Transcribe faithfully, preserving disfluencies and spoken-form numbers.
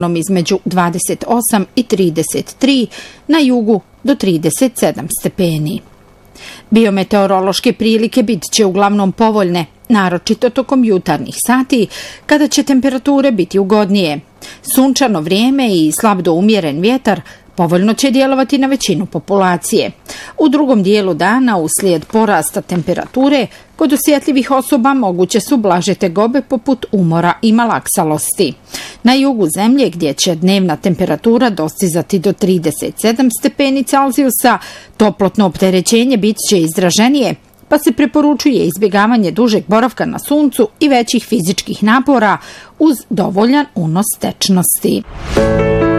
između dvadeset osam i trideset tri, na jugu do trideset sedam stepeni. Biometeorološke prilike bit će uglavnom povoljne, naročito tokom jutarnjih sati, kada će temperature biti ugodnije. Sunčano vrijeme i slab do umjeren vjetar povoljno će djelovati na većinu populacije. U drugom dijelu dana, uslijed porasta temperature, kod osjetljivih osoba moguće su blaže tegobe poput umora i malaksalosti. Na jugu zemlje, gdje će dnevna temperatura dostizati do trideset sedam stepeni Celzijusa, toplotno opterećenje bit će izraženije, pa se preporučuje izbjegavanje dužeg boravka na suncu i većih fizičkih napora uz dovoljan unos tečnosti.